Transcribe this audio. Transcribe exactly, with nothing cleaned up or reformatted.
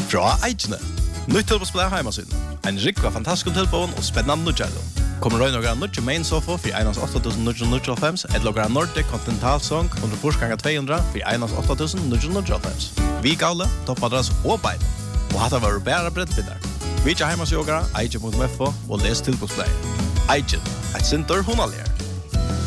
Fra Eikene. Nytt tilbåsblad heimasyn. En rik var fantastisk tilbån og spennende nødgjælum. Kommer røy noen nødgjæ main sofa for einans åtta tusen ni hundre og fem eller noen Nordic Continental Song under forsganger to hundre for einans åtta tusen ni hundre og fem. Vi gavle, toppadress og bein. Og hatt var bare brettbindar. Vi ikke heimasjogere, eikje punkt f o og les tilbåsblad. Eikje, et sinter hun allier.